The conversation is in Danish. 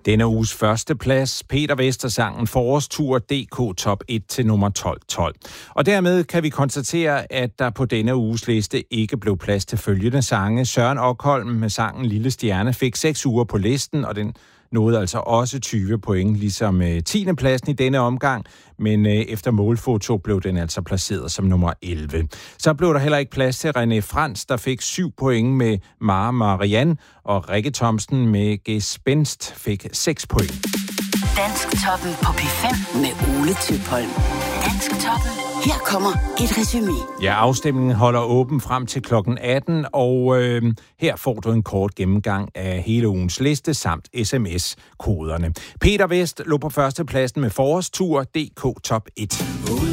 Denne uges første plads, Peter Vester-sangen Forårstur DK Top 1 til nummer 1212. Og dermed kan vi konstatere, at der på denne uges liste ikke blev plads til følgende sange. Søren Okholm med sangen Lille Stjerne fik 6 uger på listen, og den nåede altså også 20 point, ligesom 10. pladsen i denne omgang, men efter målfoto blev den altså placeret som nummer 11. Så blev der heller ikke plads til René Frans, der fik 7 point med Mara Marianne, og Rikke Thomsen med Gespenst fik 6 point. Dansktoppen på P5 med Ole Tøpholm. Dansktoppen. Her kommer et resumé. Ja, afstemningen holder åben frem til klokken 18, og her får du en kort gennemgang af hele ugens liste samt sms-koderne. Peter Vest lå på førstepladsen med Forårstur DK Top 1.